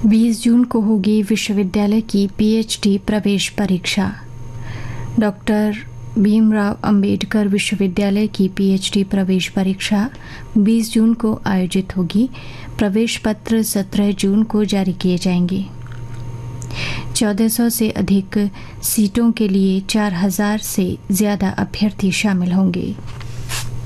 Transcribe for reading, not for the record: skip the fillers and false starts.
20 जून को होगी विश्वविद्यालय की पीएचडी प्रवेश परीक्षा। डॉक्टर भीमराव अंबेडकर विश्वविद्यालय की पीएचडी प्रवेश परीक्षा 20 जून को आयोजित होगी। प्रवेश पत्र 17 जून को जारी किए जाएंगे। 1400 से अधिक सीटों के लिए 4000 से ज्यादा अभ्यर्थी शामिल होंगे।